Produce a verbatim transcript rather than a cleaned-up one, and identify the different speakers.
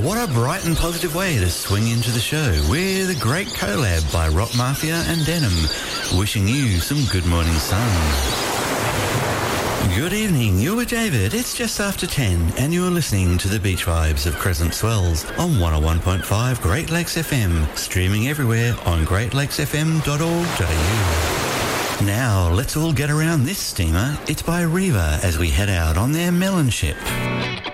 Speaker 1: What a bright and positive way to swing into the show with a great collab by Rock Mafia and Denim. Wishing you some good morning sun. Good evening, you're with David. It's just after ten and you're listening to the beach vibes of Crescent Swells on one oh one point five Great Lakes F M, streaming everywhere on great lakes f m dot org dot a u. Now, let's all get around this steamer. It's by Riva as we head out on their melon ship.